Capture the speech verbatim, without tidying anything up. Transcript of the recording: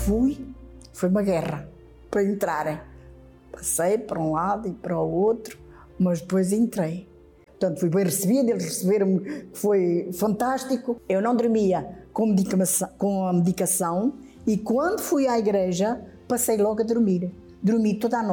fui, foi uma guerra para entrarem. Passei para um lado e para o outro, mas depois entrei. Portanto, fui bem recebida, eles receberam-me, que foi fantástico. Eu não dormia com, medicação, com a medicação e quando fui à igreja, passei logo a dormir. Dormi toda a noite.